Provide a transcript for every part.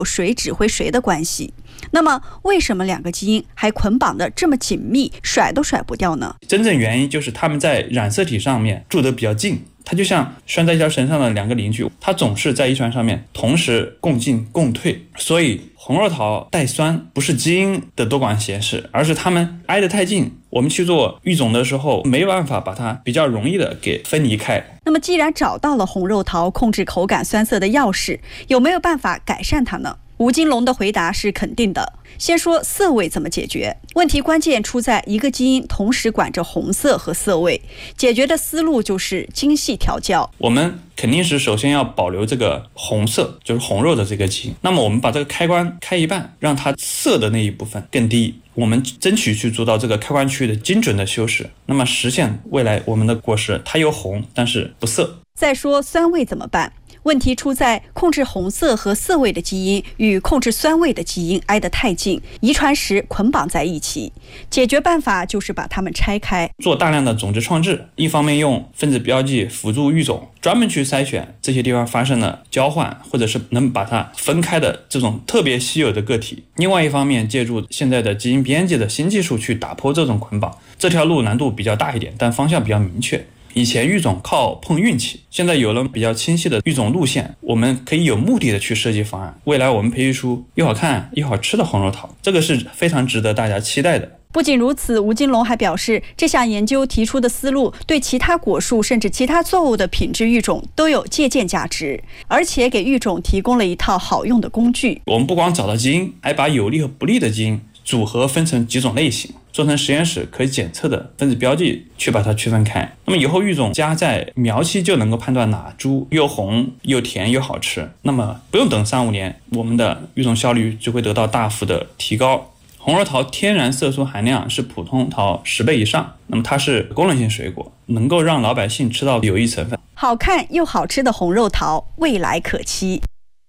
谁指挥谁的关系。那么为什么两个基因还捆绑得这么紧密，甩都甩不掉呢？ 真正原因就是它们在染色体上面住得比较近，它就像拴在一条绳上的两个邻居，它总是在遗传上面同时共进共退。所以红肉桃带酸不是基因的多管闲事，而是它们挨得太近，我们去做育种的时候没办法把它比较容易的给分离开。 那么既然找到了红肉桃控制口感酸涩的钥匙，有没有办法改善它呢？吴金龙的回答是肯定的。先说色味怎么解决，问题关键出在一个基因同时管着红色和色味，解决的思路就是精细调教。 我们肯定是首先要保留这个红色，就是红肉的这个基因，那么我们把这个开关开一半，让它色的那一部分更低，我们争取去做到这个开关区域的精准的修饰，那么实现未来我们的果实它有红但是不涩。 再说酸味怎么办，问题出在控制红色和色味的基因与控制酸味的基因挨得太近，遗传时捆绑在一起。解决办法就是把它们拆开， 做大量的种子创制，一方面用分子标记辅助育种，专门去筛选这些地方发生了交换或者是能把它分开的这种特别稀有的个体，另外一方面借助现在的基因编辑的新技术去打破这种捆绑。这条路难度比较大一点，但方向比较明确。以前育种靠碰运气，现在有了比较清晰的育种路线，我们可以有目的的去设计方案，未来我们培育出又好看又好吃的红肉桃，这个是非常值得大家期待的。 不仅如此，吴金龙还表示，这项研究提出的思路对其他果树甚至其他作物的品质育种都有借鉴价值，而且给育种提供了一套好用的工具。 我们不光找到基因，还把有利和不利的基因组合分成几种类型，做成实验室可以检测的分子标记，去把它区分开。那么以后育种家在苗期就能够判断哪株又红又甜又好吃，那么不用等3-5年，我们的育种效率就会得到大幅的提高。红肉桃天然色素含量是普通桃10倍以上，那么它是功能性水果，能够让老百姓吃到有益成分。 好看又好吃的红肉桃，未来可期。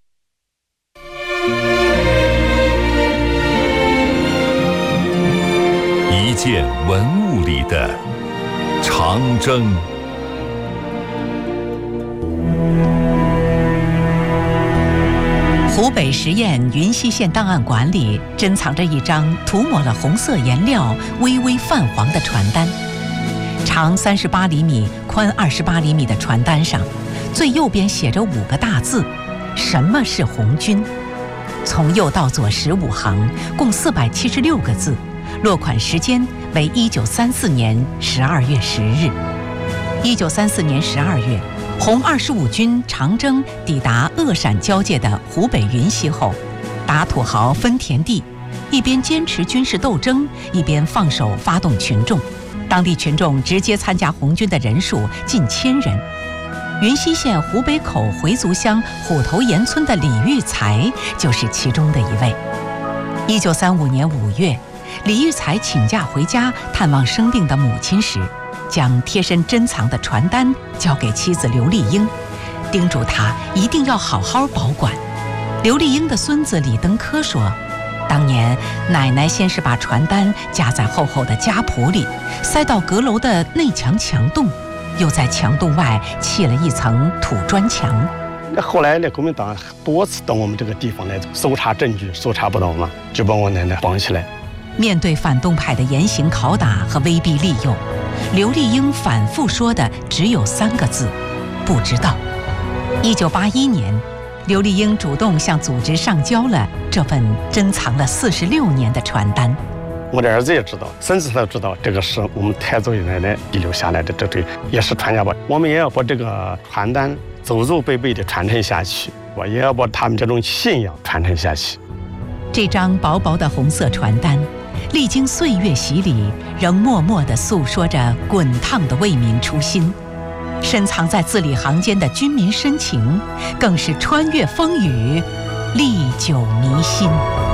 一件文物里的长征。 湖北十堰云溪县档案馆里珍藏着一张涂抹了红色颜料、微微泛黄的传单。长38厘米、宽28厘米的传单上，最右边写着5个大字：什么是红军？从右到左15行，共476个字。落款时间为1934年12月10日。1934年12月，红25军长征抵达鄂陕交界的湖北云溪后，打土豪分田地，一边坚持军事斗争，一边放手发动群众。当地群众直接参加红军的人数近1000人。云溪县湖北口回族乡虎头岩村的李育才就是其中的一位。1935年5月，李育才请假回家探望生病的母亲时，将贴身珍藏的传单交给妻子刘丽英，叮嘱她一定要好好保管。刘丽英的孙子李登科说，当年奶奶先是把传单夹在厚厚的家谱里，塞到阁楼的内墙墙洞，又在墙洞外砌了一层土砖墙。 后来国民党多次到我们这个地方来搜查证据，搜查不到嘛，就把我奶奶绑起来。 面对反动派的严刑拷打和威逼利诱，刘丽英反复说的只有3个字：不知道。1981年，刘丽英主动向组织上交了这份珍藏了46年的传单。 我的儿子也知道，孙子他都知道，这个是我们太祖奶奶遗留下来的，这对也是传家宝。我们也要把这个传单祖祖辈辈的传承下去，我也要把他们这种信仰传承下去。 这张薄薄的红色传单，历经岁月洗礼，仍默默地诉说着滚烫的为民初心。深藏在字里行间的军民深情，更是穿越风雨，历久弥新。